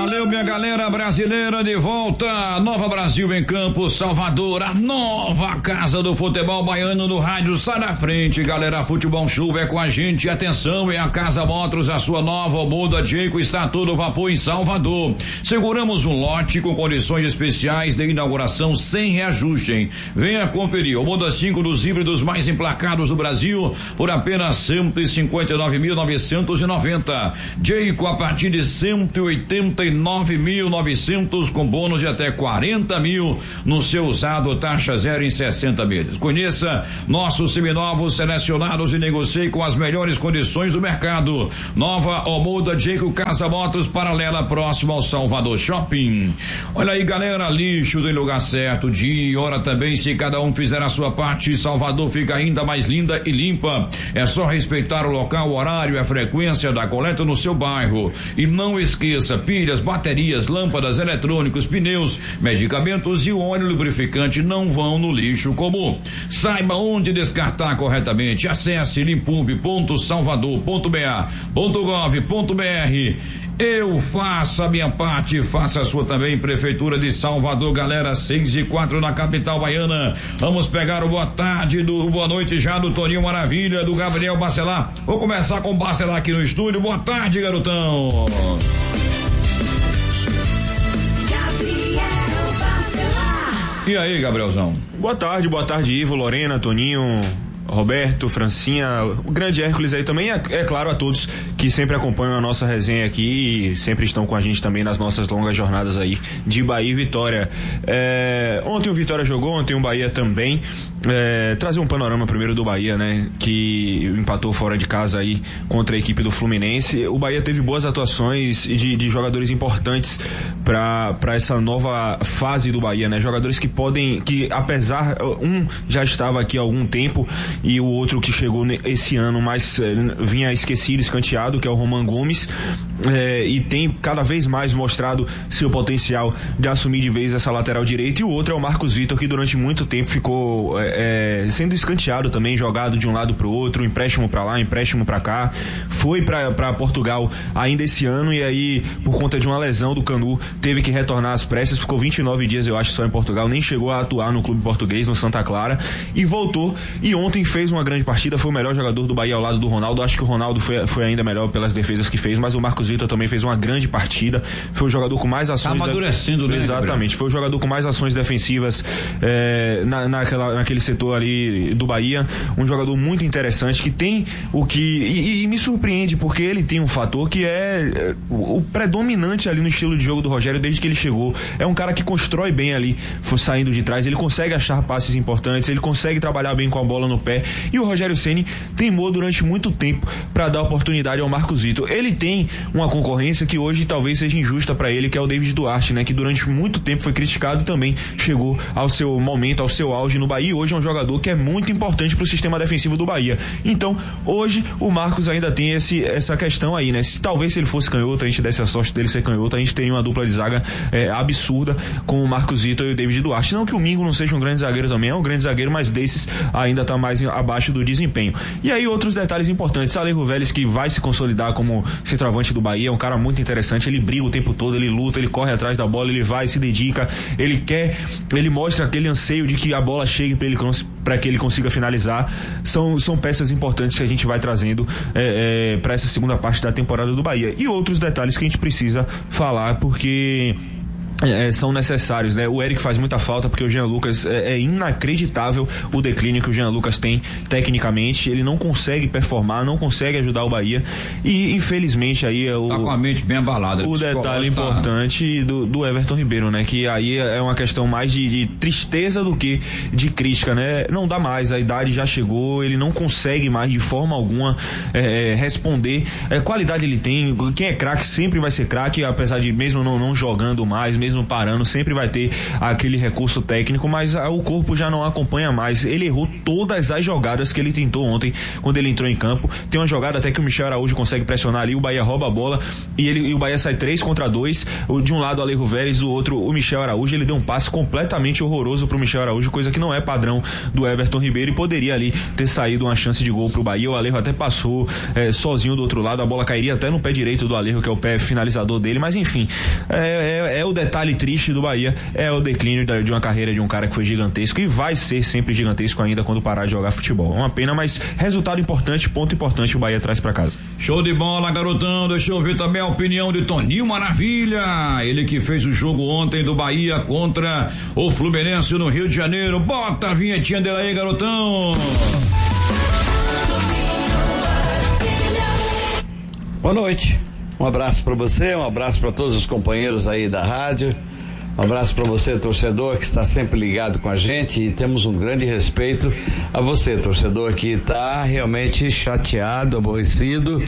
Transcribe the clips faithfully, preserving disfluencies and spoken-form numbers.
Valeu, minha galera brasileira, de volta. Nova Brasil em Campo, Salvador, a nova casa do futebol baiano do rádio. Sai na frente, galera. Futebol Show é com a gente. Atenção, é a Casa Motors, a sua nova muda Jeico está todo vapor em Salvador. Seguramos um lote com condições especiais de inauguração sem reajuste. Venha conferir o Moda cinco dos híbridos mais emplacados do Brasil por apenas cento e cinquenta e nove mil novecentos e noventa. Jeico a partir de cento e oitenta e nove mil e novecentos com bônus de até quarenta mil no seu usado, taxa zero em sessenta meses. Conheça nossos seminovos selecionados e negocie com as melhores condições do mercado. Nova Omuda Jeico Casa Motos, paralela, próximo ao Salvador Shopping. Olha aí, galera, lixo tem lugar certo, dia e hora também. Se cada um fizer a sua parte, Salvador fica ainda mais linda e limpa. É só respeitar o local, o horário e a frequência da coleta no seu bairro. E não esqueça, pilhas, baterias, lâmpadas, eletrônicos, pneus, medicamentos e o óleo lubrificante não vão no lixo comum. Saiba onde descartar corretamente. Acesse limpump ponto salvador ponto b a ponto gov ponto b r. Eu faço a minha parte, faça a sua também. Prefeitura de Salvador, galera, seis e quatro na capital baiana. Vamos pegar o boa tarde, do boa noite já do Toninho Maravilha, do Gabriel Bacelar. Vou começar com o Bacelar aqui no estúdio. Boa tarde, garotão. E aí, Gabrielzão? Boa tarde, boa tarde, Ivo, Lorena, Toninho, Roberto, Francinha, o grande Hércules aí também, é, é claro, a todos que sempre acompanham a nossa resenha aqui e sempre estão com a gente também nas nossas longas jornadas aí de Bahia e Vitória. É, ontem o Vitória jogou, ontem o Bahia também. É, trazer um panorama primeiro do Bahia, né, que empatou fora de casa aí contra a equipe do Fluminense. O Bahia teve boas atuações de, de jogadores importantes para para essa nova fase do Bahia, né, jogadores que podem, que apesar, um já estava aqui há algum tempo e o outro que chegou esse ano, mas é, vinha esquecido, escanteado, que é o Roman Gomes, é, e tem cada vez mais mostrado seu potencial de assumir de vez essa lateral direita. E o outro é o Marcos Vitor, que durante muito tempo ficou é, É, sendo escanteado também, jogado de um lado pro outro, empréstimo pra lá, empréstimo pra cá, foi pra, pra Portugal ainda esse ano e aí, por conta de uma lesão do Canu, teve que retornar às pressas, ficou vinte e nove dias, eu acho, só em Portugal, nem chegou a atuar no clube português, no Santa Clara, e voltou, e ontem fez uma grande partida, foi o melhor jogador do Bahia ao lado do Ronaldo. Acho que o Ronaldo foi, foi ainda melhor pelas defesas que fez, mas o Marcos Vitor também fez uma grande partida, foi o jogador com mais ações... Tá amadurecendo, né? Exatamente, foi o jogador com mais ações defensivas é, na, naquela, naquele setor ali do Bahia, um jogador muito interessante que tem o que, e, e me surpreende porque ele tem um fator que é, é o, o predominante ali no estilo de jogo do Rogério desde que ele chegou. É um cara que constrói bem ali, saindo de trás, ele consegue achar passes importantes, ele consegue trabalhar bem com a bola no pé, e o Rogério Ceni teimou durante muito tempo para dar oportunidade ao Marcos Vitor. Ele tem uma concorrência que hoje talvez seja injusta para ele, que é o David Duarte, né, que durante muito tempo foi criticado e também chegou ao seu momento, ao seu auge no Bahia, e hoje é um jogador que é muito importante para o sistema defensivo do Bahia. Então, hoje o Marcos ainda tem esse, essa questão aí, né? Se, talvez se ele fosse canhoto, a gente desse a sorte dele ser canhoto, a gente teria uma dupla de zaga é, absurda com o Marcos Vitor e o David Duarte. Não que o Mingo não seja um grande zagueiro também, é um grande zagueiro, mas desses ainda está mais abaixo do desempenho. E aí outros detalhes importantes, Alejo Vélez, que vai se consolidar como centroavante do Bahia, é um cara muito interessante, ele briga o tempo todo, ele luta, ele corre atrás da bola, ele vai, se dedica, ele quer, ele mostra aquele anseio de que a bola chegue para ele, para que ele consiga finalizar. São, são peças importantes que a gente vai trazendo é, é, para essa segunda parte da temporada do Bahia. E outros detalhes que a gente precisa falar, porque É, são necessários, né? O Eric faz muita falta porque o Jean Lucas é, é inacreditável o declínio que o Jean Lucas tem tecnicamente, ele não consegue performar, não consegue ajudar o Bahia e infelizmente aí é o, tá com a mente bem abalada, o detalhe importante do, do Everton Ribeiro, né? Que aí é uma questão mais de, de tristeza do que de crítica, né? Não dá mais, a idade já chegou, ele não consegue mais de forma alguma é, responder, é, qualidade ele tem, quem é craque sempre vai ser craque, apesar de mesmo não, não jogando mais, mesmo mesmo parando, sempre vai ter aquele recurso técnico, mas a, o corpo já não acompanha mais. Ele errou todas as jogadas que ele tentou ontem, quando ele entrou em campo. Tem uma jogada até que o Michel Araújo consegue pressionar ali, o Bahia rouba a bola e, ele, e o Bahia sai três contra dois, de um lado o Alejo Vélez, do outro o Michel Araújo. Ele deu um passe completamente horroroso pro Michel Araújo, coisa que não é padrão do Everton Ribeiro, e poderia ali ter saído uma chance de gol pro Bahia. O Alejo até passou é, sozinho do outro lado, a bola cairia até no pé direito do Alejo, que é o pé finalizador dele, mas enfim, é, é, é o detalhe triste do Bahia, é o declínio de uma carreira de um cara que foi gigantesco e vai ser sempre gigantesco ainda quando parar de jogar futebol. É uma pena, mas resultado importante, ponto importante, o Bahia traz pra casa. Show de bola, garotão. Deixa eu ver também a opinião de Toninho Maravilha, ele que fez o jogo ontem do Bahia contra o Fluminense no Rio de Janeiro. Bota a vinhetinha dele aí, garotão. Boa noite, um abraço para você, um abraço para todos os companheiros aí da rádio, um abraço para você, torcedor, que está sempre ligado com a gente, e temos um grande respeito a você, torcedor, que está realmente chateado, aborrecido,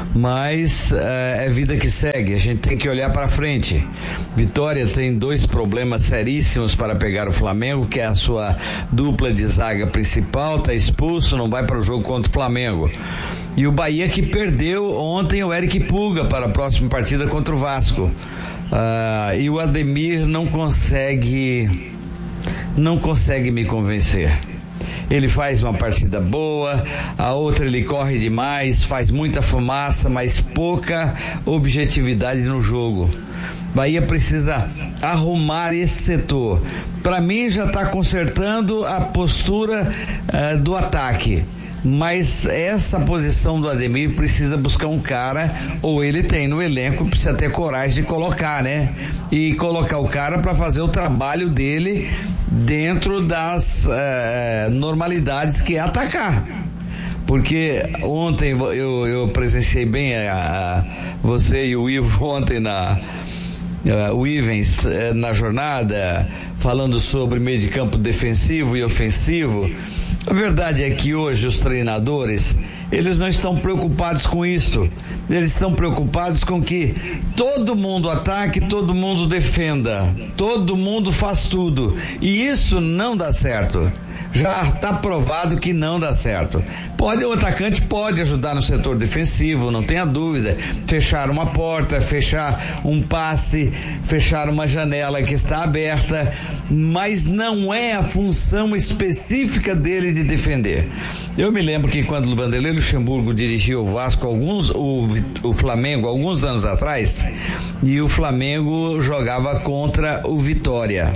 mas é, é vida que segue, a gente tem que olhar para frente. Vitória tem dois problemas seríssimos para pegar o Flamengo, que é a sua dupla de zaga principal, está expulso, não vai para o jogo contra o Flamengo. E o Bahia que perdeu ontem o Eric Puga para a próxima partida contra o Vasco. Uh, e o Ademir não consegue, não consegue me convencer. Ele faz uma partida boa, a outra ele corre demais, faz muita fumaça, mas pouca objetividade no jogo. Bahia precisa arrumar esse setor. Para mim já está consertando a postura uh, do ataque. Mas essa posição do Ademir precisa buscar um cara, ou ele tem no elenco, precisa ter coragem de colocar, né? E colocar o cara para fazer o trabalho dele dentro das eh, normalidades, que é atacar. Porque ontem eu, eu presenciei bem a, a, você e o Ivo ontem na... Uh, o Ivens uh, na jornada, falando sobre meio de campo defensivo e ofensivo. A verdade é que hoje os treinadores, eles não estão preocupados com isso. Eles estão preocupados com que todo mundo ataque, todo mundo defenda, todo mundo faz tudo, e isso não dá certo. Já está provado que não dá certo. Pode, o atacante pode ajudar no setor defensivo, não tenha dúvida, fechar uma porta, fechar um passe, fechar uma janela que está aberta, mas não é a função específica dele de defender. Eu me lembro que quando o Vanderlei Luxemburgo dirigiu o Vasco, alguns, o, o Flamengo, alguns anos atrás, e o Flamengo jogava contra o Vitória.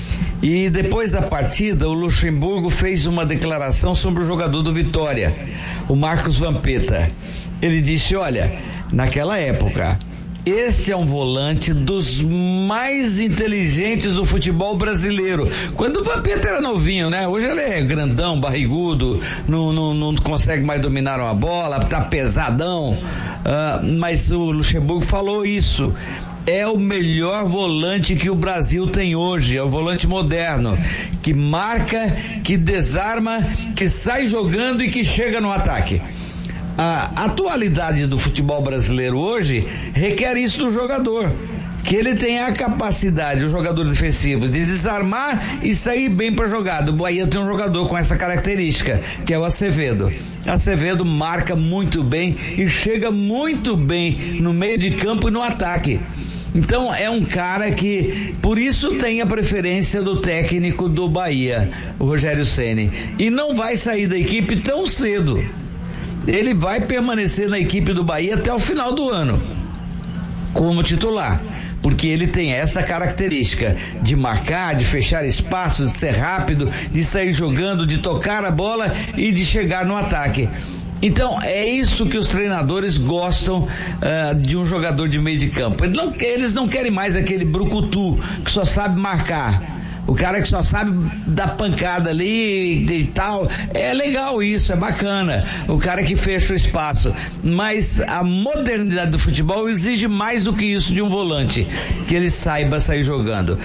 E depois da partida, o Luxemburgo fez uma declaração sobre o jogador do Vitória, o Marcos Vampeta. Ele disse: olha, naquela época, esse é um volante dos mais inteligentes do futebol brasileiro. Quando o Vampeta era novinho, né? Hoje ele é grandão, barrigudo, não, não, não consegue mais dominar uma bola, tá pesadão. Uh, mas o Luxemburgo falou isso. É o melhor volante que o Brasil tem hoje, é o volante moderno, que marca, que desarma, que sai jogando e que chega no ataque. A atualidade do futebol brasileiro hoje requer isso do jogador, que ele tenha a capacidade, o jogador defensivo, de desarmar e sair bem para a jogada. O Bahia tem um jogador com essa característica, que é o Acevedo. Acevedo marca muito bem e chega muito bem no meio de campo e no ataque. Então é um cara que, por isso, tem a preferência do técnico do Bahia, o Rogério Ceni, e não vai sair da equipe tão cedo. Ele vai permanecer na equipe do Bahia até o final do ano, como titular, porque ele tem essa característica de marcar, de fechar espaço, de ser rápido, de sair jogando, de tocar a bola e de chegar no ataque. Então é isso que os treinadores gostam uh, de um jogador de meio de campo. Eles não, eles não querem mais aquele brucutu que só sabe marcar, o cara que só sabe dar pancada ali e, e tal. É legal isso, é bacana, o cara que fecha o espaço, mas a modernidade do futebol exige mais do que isso de um volante, que ele saiba sair jogando.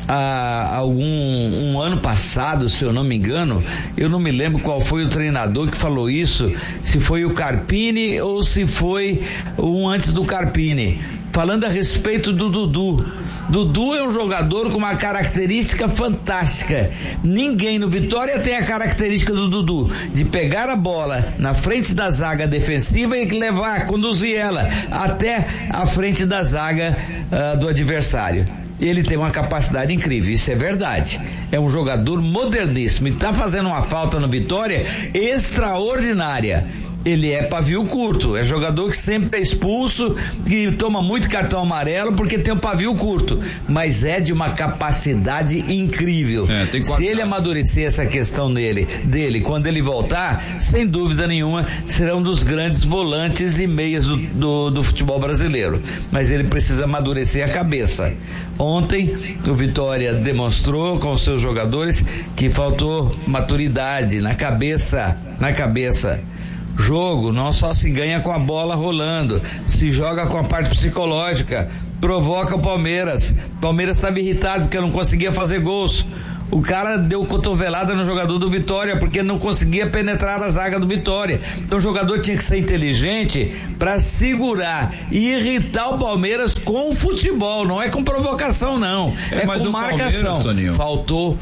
Há algum um ano passado, se eu não me engano, eu não me lembro qual foi o treinador que falou isso, se foi o Carpini ou se foi um antes do Carpini. falando a respeito do Dudu. Dudu é um jogador com uma característica fantástica. Ninguém no Vitória tem a característica do Dudu, de pegar a bola na frente da zaga defensiva e levar, conduzir ela até a frente da zaga uh, do adversário. Ele tem uma capacidade incrível, isso é verdade. É um jogador moderníssimo e está fazendo uma falta no Vitória extraordinária. Ele é pavio curto, é jogador que sempre é expulso, que toma muito cartão amarelo porque tem um pavio curto, mas é de uma capacidade incrível. É, tem Se ele amadurecer essa questão dele, dele, quando ele voltar, sem dúvida nenhuma, será um dos grandes volantes e meias do, do, do futebol brasileiro. Mas ele precisa amadurecer a cabeça. Ontem, o Vitória demonstrou com os seus jogadores que faltou maturidade na cabeça, na cabeça. Jogo não só se ganha com a bola rolando, se joga com a parte psicológica. Provoca o Palmeiras. O Palmeiras estava irritado porque não conseguia fazer gols. O cara deu cotovelada no jogador do Vitória porque não conseguia penetrar a zaga do Vitória. Então o jogador tinha que ser inteligente para segurar e irritar o Palmeiras com o futebol, não é com provocação não, é, é com marcação. Faltou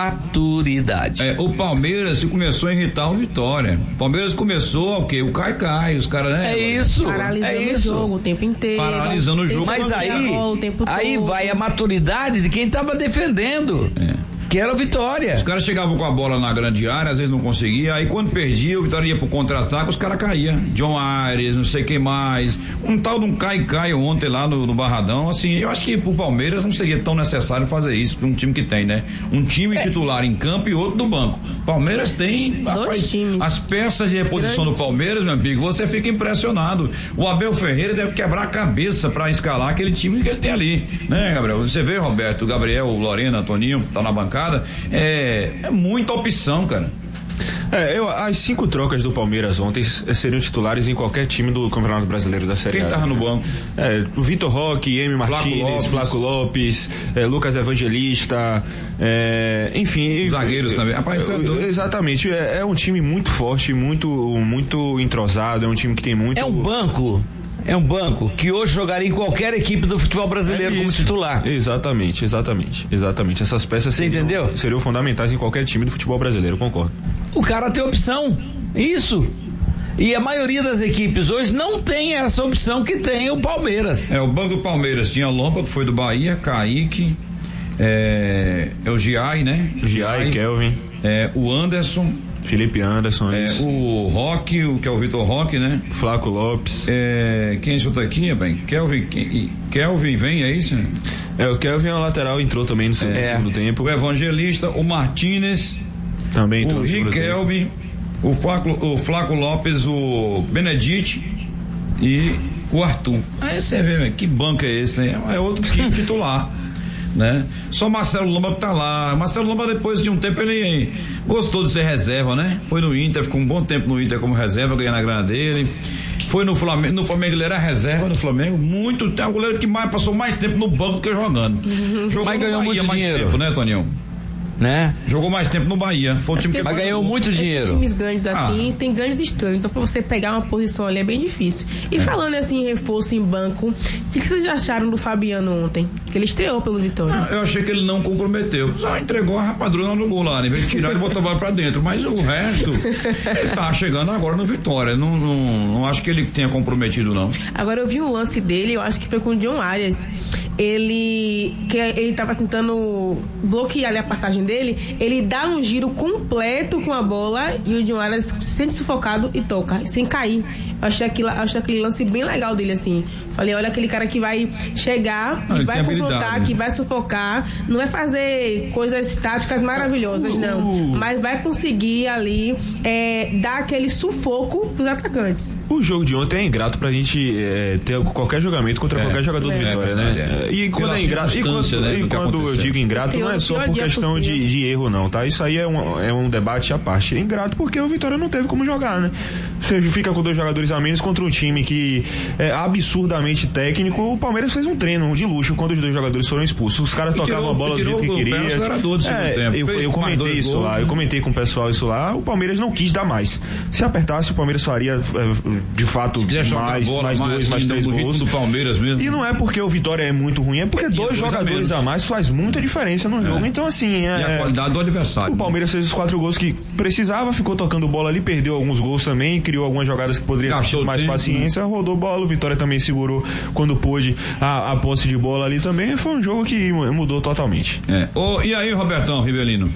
maturidade. É, o Palmeiras começou a irritar o Vitória. O Palmeiras começou o quê? O cai-cai, os caras, né? É isso. Paralisando é isso. o jogo o tempo inteiro. Paralisando o jogo. Mas aí, aí vai a maturidade de quem estava defendendo. É. Que era o Vitória. Os caras chegavam com a bola na grande área, às vezes não conseguia, aí quando perdia, o Vitória ia pro contra-ataque, os caras caíam. John Aires, não sei quem mais. Um tal de um cai-cai ontem lá no, no Barradão, assim, eu acho que pro Palmeiras não seria tão necessário fazer isso pra um time que tem, né? Um time é. titular em campo e outro do banco. Palmeiras tem Dois rapaz, times. As peças de reposição Grande. do Palmeiras, meu amigo, você fica impressionado. O Abel Ferreira deve quebrar a cabeça pra escalar aquele time que ele tem ali, né, Gabriel? Você vê, Roberto, o Gabriel, o Lorena, Toninho, tá na bancada. É, é muita opção, cara. É, eu, as cinco trocas do Palmeiras ontem seriam titulares em qualquer time do Campeonato Brasileiro da Série A. Quem tava no banco? É, o Vitor Roque, Emi Martínez, Flaco Lopes, é, Lucas Evangelista, é, enfim. Os zagueiros também. Rapaz, é, exatamente, é, é um time muito forte, muito, muito entrosado, é um time que tem muito. É um banco. É um banco que hoje jogaria em qualquer equipe do futebol brasileiro é como titular. Exatamente, exatamente, exatamente. Essas peças Você seriam, entendeu? seriam fundamentais em qualquer time do futebol brasileiro, concordo. O cara tem opção, isso. E a maioria das equipes hoje não tem essa opção que tem o Palmeiras. É, o banco do Palmeiras tinha Lomba, que foi do Bahia, Kaique, é, é o Giai, né? Giai, Kelvin. É, o Anderson. Felipe Anderson, é, o Roque, o que é o Vitor Roque, né? Flaco Lopes. É, quem escuta aqui, bem? Kelvin, quem, Kelvin vem, é isso? É, o Kelvin é o lateral, entrou também no segundo, é. segundo tempo. O Evangelista, o Martínez, também entrou o no segundo Riquelme, tempo. O Flaco, o Flaco Lopes, o Benedite e o Arthur. Aí você vê, que banco é esse, hein? É outro time titular. Né? Só Marcelo Lomba que tá lá. Marcelo Lomba, depois de um tempo, ele gostou de ser reserva, né? Foi no Inter, ficou um bom tempo no Inter como reserva, ganhando a grana dele. Foi no Flamengo, no Flamengo ele era reserva no Flamengo, muito, é um goleiro que mais, passou mais tempo no banco do que jogando. Uhum. Jogou Mas ganhou muito mais dinheiro, tempo, né, Toninho? Né? Jogou mais tempo no Bahia. Foi o time que mas ganhou muito dinheiro. Esses times grandes assim, ah. tem grandes estranhos. Então, pra você pegar uma posição ali é bem difícil. E é. falando assim, em reforço em banco, o que, que vocês acharam do Fabiano ontem? Que ele estreou pelo Vitória. Ah, eu achei que ele não comprometeu. Só entregou a rapadura no gol lá, em vez de tirar e botar a bola pra dentro. Mas o resto, ele tá chegando agora no Vitória. Não, não, não acho que ele tenha comprometido, não. Agora eu vi um lance dele, eu acho que foi com o John Arias. Ele que ele tava tentando bloquear ali a passagem dele, ele dá um giro completo com a bola e o John Arias se sente sufocado e toca, sem cair. Eu achei aquele, achei aquele lance bem legal dele, assim. Falei, olha aquele cara que vai chegar, que ah, vai confrontar, que vai sufocar, não vai fazer coisas táticas maravilhosas, uh, não. Mas vai conseguir ali é, dar aquele sufoco pros atacantes. O jogo de ontem é ingrato pra gente é, ter qualquer julgamento contra é, qualquer jogador é, do Vitória, é, né? É. E quando é ingrato, e quando, né, e quando eu digo ingrato, não é só por questão de, de erro, não, tá? Isso aí é um, é um debate à parte. É ingrato porque o Vitória não teve como jogar, né? você fica com dois jogadores a menos contra um time que é absurdamente técnico. O Palmeiras fez um treino de luxo quando os dois jogadores foram expulsos. Os caras tocavam a bola do jeito que queria. É, eu, eu comentei isso gols, lá, né? eu comentei com o pessoal isso lá. O Palmeiras não quis dar mais. Se apertasse, o Palmeiras faria de fato mais, bola, mais, mais dois, mais três gols. Do Palmeiras mesmo. E não é porque o Vitória é muito ruim, é porque é dois jogadores a, a mais faz muita diferença no é. jogo. Então, assim. É, e a qualidade do adversário. O Palmeiras né? fez os quatro gols que precisava, ficou tocando bola ali, perdeu alguns gols também, criou algumas jogadas que poderia ter tido mais tempo, paciência, né? rodou bola. O Vitória também segurou quando pôde a, a posse de bola ali também. Foi um jogo que mudou totalmente. É. Oh, e aí, Robertão Rivelino?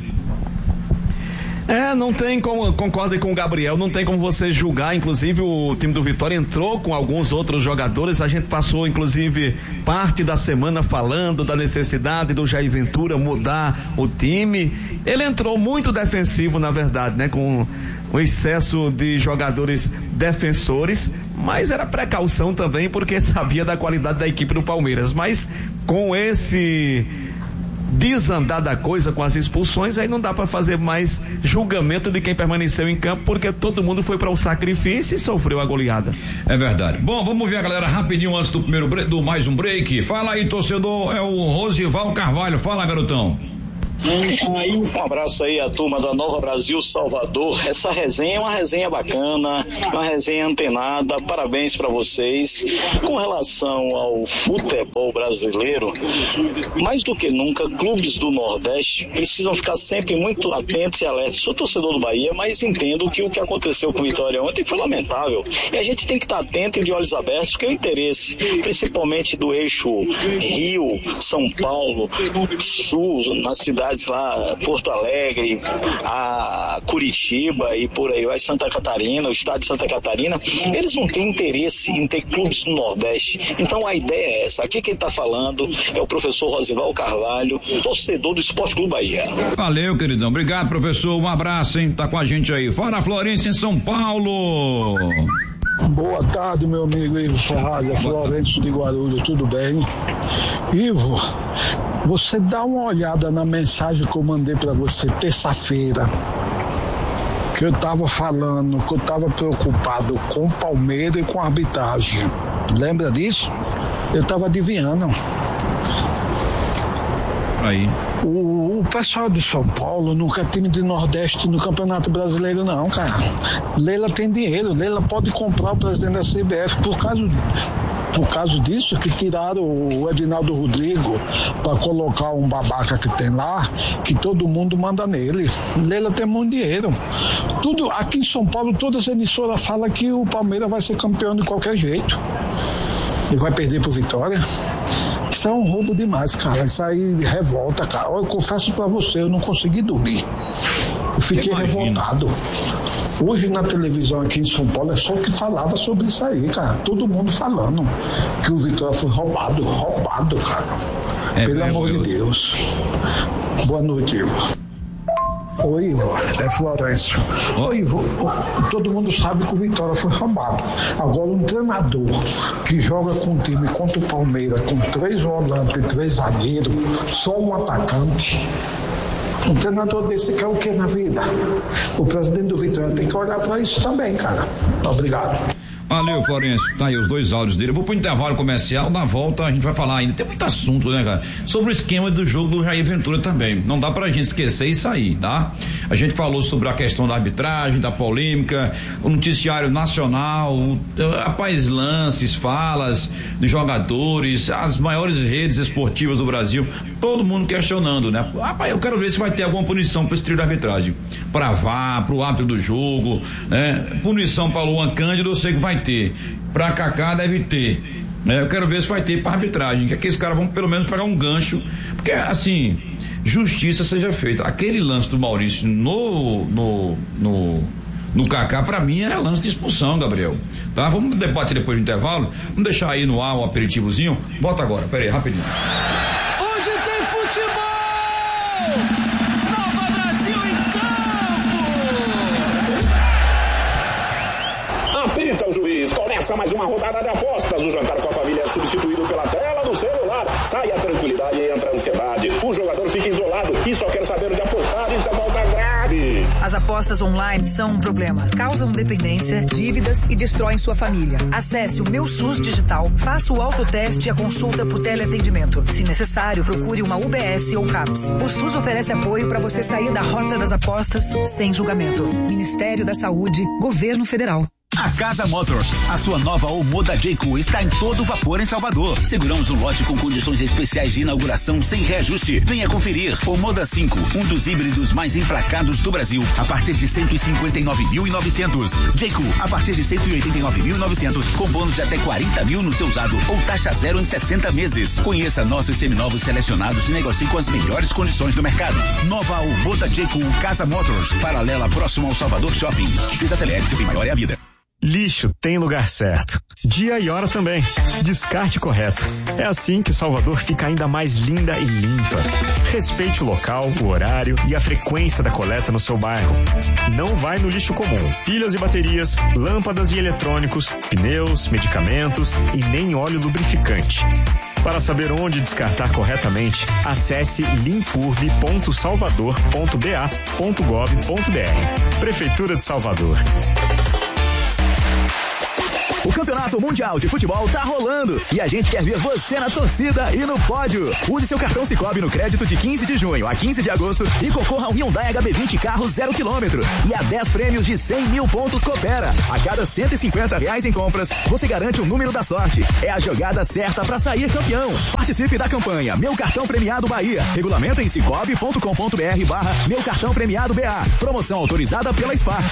É, não tem como, concordo com o Gabriel, não tem como você julgar, inclusive o time do Vitória entrou com alguns outros jogadores, a gente passou inclusive parte da semana falando da necessidade do Jair Ventura mudar o time, ele entrou muito defensivo na verdade, né, com o excesso de jogadores defensores, mas era precaução também porque sabia da qualidade da equipe do Palmeiras, mas com esse desandar da coisa com as expulsões, aí não dá para fazer mais julgamento de quem permaneceu em campo, porque todo mundo foi para o sacrifício e sofreu a goleada. É verdade. Bom, vamos ver a galera rapidinho antes do primeiro break, do mais um break. Fala aí, torcedor, é o Rosival Carvalho. Fala, garotão. Um abraço aí à turma da Nova Brasil Salvador. Essa resenha é uma resenha bacana, uma resenha antenada. Parabéns para vocês. Com relação ao futebol brasileiro, mais do que nunca, clubes do Nordeste precisam ficar sempre muito atentos e alertas. Sou torcedor do Bahia, mas entendo que o que aconteceu com o Vitória ontem foi lamentável. E a gente tem que estar atento e de olhos abertos, porque o interesse, principalmente do eixo Rio, São Paulo, Sul, na cidade lá, Porto Alegre, a Curitiba e por aí vai, Santa Catarina, o estado de Santa Catarina, eles não têm interesse em ter clubes no Nordeste. Então a ideia é essa. Aqui quem está falando é o professor Rosival Carvalho, torcedor do Esporte Clube Bahia. Valeu, queridão. Obrigado, professor. Um abraço, hein? Tá com a gente aí. Fora Florença, em São Paulo. Boa tarde, meu amigo Ivo Ferraz, é Florencio de Guarulhos, tudo bem? Ivo, você dá uma olhada na mensagem que eu mandei para você terça-feira, que eu tava falando, que eu tava preocupado com o Palmeiras e com a arbitragem. Lembra disso? Eu tava adivinhando. Aí. O, o pessoal de São Paulo nunca é time de Nordeste no Campeonato Brasileiro não, cara. Leila tem dinheiro, Leila pode comprar o presidente da C B F por causa, por causa disso que tiraram o Edinaldo Rodrigo para colocar um babaca que tem lá, que todo mundo manda nele. Leila tem muito dinheiro. Tudo, aqui em São Paulo todas as emissoras falam que o Palmeiras vai ser campeão de qualquer jeito. Ele vai perder pro Vitória. Isso é um roubo demais, cara. Isso aí revolta, cara. Eu confesso pra você, eu não consegui dormir. Eu fiquei revoltado. Hoje na televisão aqui em São Paulo é só o que falava sobre isso aí, cara. Todo mundo falando que o Vitória foi roubado, roubado, cara. É, Pelo amor eu... de Deus. Boa noite, Ivo. Oi, Ivo, é Florencio. Oh. Oi, Ivo, todo mundo sabe que o Vitória foi roubado. Agora, um treinador que joga com um time contra o Palmeiras, com três volantes e três zagueiros, só um atacante. Um treinador desse quer o que na vida? O presidente do Vitória tem que olhar para isso também, cara. Obrigado. Valeu, Florencio. Tá aí os dois áudios dele. Eu vou pro intervalo comercial, na volta a gente vai falar ainda. Tem muito assunto, né, cara? Sobre o esquema do jogo do Jair Ventura também. Não dá pra gente esquecer isso aí, tá? A gente falou sobre a questão da arbitragem, da polêmica, o noticiário nacional, o, rapaz, lances, falas de jogadores, as maiores redes esportivas do Brasil, todo mundo questionando, né? Rapaz, eu quero ver se vai ter alguma punição pra esse trio de arbitragem. Pra V A R, pro árbitro do jogo, né? Punição pra Luan Cândido, eu sei que vai ter, pra Kaká deve ter, né? Eu quero ver se vai ter pra arbitragem, que aqueles caras vão pelo menos pegar um gancho, porque assim, justiça seja feita. Aquele lance do Maurício no no no, no Kaká, pra mim era lance de expulsão, Gabriel, tá? Vamos debater depois do intervalo, vamos deixar aí no ar um aperitivozinho, bota agora, pera aí, rapidinho. Onde tem futebol, Nova Brasil em campo. Apita o juiz, começa mais uma rodada de apostas. O jantar com a família é substituído pela tela do celular. Sai a tranquilidade e entra a ansiedade. O jogador fica isolado e só quer saber de apostar. Isso é volta grátis. nove. As apostas online são um problema. Causam dependência, dívidas e destroem sua família. Acesse o Meu SUS Digital, faça o autoteste e a consulta por teleatendimento. Se necessário, procure uma U B S ou CAPS. O SUS oferece apoio para você sair da rota das apostas sem julgamento. Ministério da Saúde, Governo Federal. A Casa Motors, a sua nova Omoda J-Cool está em todo vapor em Salvador. Seguramos um lote com condições especiais de inauguração sem reajuste. Venha conferir. Omoda cinco, um dos híbridos mais emplacados do Brasil, a partir de cento e cinquenta e nove mil e novecentos. J-Cool, a partir de cento e oitenta e nove mil e novecentos, com bônus de até quarenta mil no seu usado ou taxa zero em sessenta meses. Conheça nossos seminovos selecionados e negocie com as melhores condições do mercado. Nova Omoda J-Cool Casa Motors, paralela próximo ao Salvador Shopping. Desacelere-se, bem maior é a vida. Lixo tem lugar certo. Dia e hora também. Descarte correto. É assim que Salvador fica ainda mais linda e limpa. Respeite o local, o horário e a frequência da coleta no seu bairro. Não vai no lixo comum. Pilhas e baterias, lâmpadas e eletrônicos, pneus, medicamentos e nem óleo lubrificante. Para saber onde descartar corretamente, acesse limpurb ponto salvador ponto b a ponto gov ponto b r. Prefeitura de Salvador. O Campeonato Mundial de Futebol tá rolando e a gente quer ver você na torcida e no pódio. Use seu cartão Sicoob no crédito de quinze de junho a quinze de agosto e concorra a um Hyundai H B vinte carro zero quilômetro e a dez prêmios de cem mil pontos Coopera. A cada cento e cinquenta reais em compras, você garante o número da sorte. É a jogada certa para sair campeão. Participe da campanha Meu Cartão Premiado Bahia. Regulamento em cicobi ponto com ponto b r barra Meu Cartão Premiado B A. Promoção autorizada pela Spark.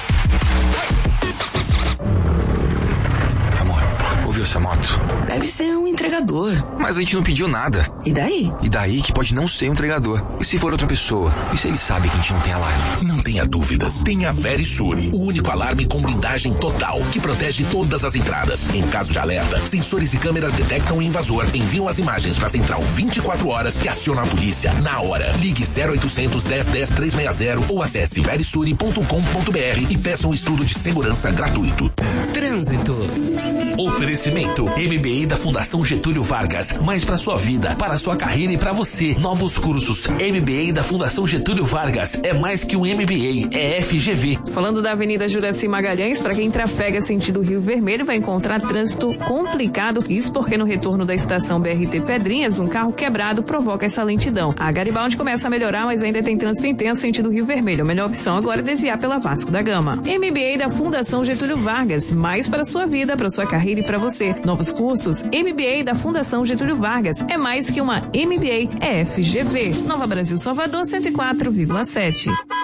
Ouviu essa moto? Deve ser um entregador. Mas a gente não pediu nada. E daí? E daí que pode não ser um entregador. E se for outra pessoa? E se ele sabe que a gente não tem alarme? Não tenha dúvidas. Tenha a Verisure, o único alarme com blindagem total, que protege todas as entradas. Em caso de alerta, sensores e câmeras detectam o invasor, enviam as imagens para a central vinte e quatro horas e acionam a polícia na hora. Ligue zero oitocentos, dez, dez, trezentos e sessenta ou acesse verisure ponto com ponto b r e peça um estudo de segurança gratuito. Trânsito. Oferecimento M B A da Fundação Getúlio Vargas. Mais para sua vida, para sua carreira e para você. Novos cursos. M B A da Fundação Getúlio Vargas. É mais que um M B A, é F G V. Falando da Avenida Juraci Magalhães, para quem trafega sentido Rio Vermelho, vai encontrar trânsito complicado. Isso porque no retorno da estação B R T Pedrinhas, um carro quebrado provoca essa lentidão. A Garibaldi começa a melhorar, mas ainda tem trânsito intenso sentido Rio Vermelho. A melhor opção agora é desviar pela Vasco da Gama. M B A da Fundação Getúlio Vargas. Mais para sua vida, para sua carreira e para você. Novos cursos, M B A da Fundação Getúlio Vargas. É mais que uma M B A, é F G V. Nova Brasil Salvador cento e quatro vírgula sete.